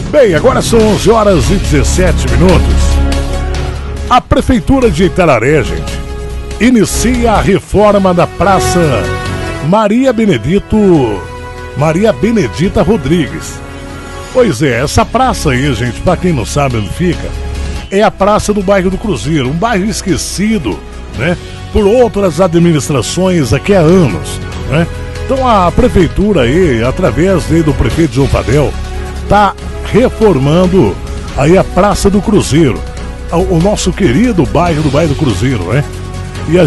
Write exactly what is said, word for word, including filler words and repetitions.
Bem, agora são onze horas e dezessete minutos. A Prefeitura de Itararé, gente, inicia a reforma da Praça Maria Benedito, Maria Benedita Rodrigues. Pois é, essa praça aí, gente, pra quem não sabe onde fica, é a praça do bairro do Cruzeiro, um bairro esquecido, né, por outras administrações aqui há anos, né? Então a Prefeitura aí, através aí do prefeito João Fadel, tá reformando aí a Praça do Cruzeiro, o nosso querido bairro do bairro do Cruzeiro, né?